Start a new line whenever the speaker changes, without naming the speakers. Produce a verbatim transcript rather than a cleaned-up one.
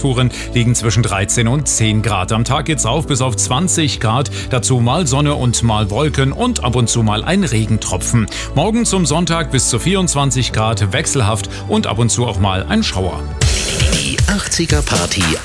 Temperaturen liegen zwischen dreizehn und zehn Grad. Am Tag geht's rauf bis auf zwanzig Grad, dazu mal Sonne und mal Wolken und ab und zu mal ein Regentropfen. Morgen zum Sonntag bis zu vierundzwanzig Grad, wechselhaft und ab und zu auch mal ein Schauer.
Die achtziger Party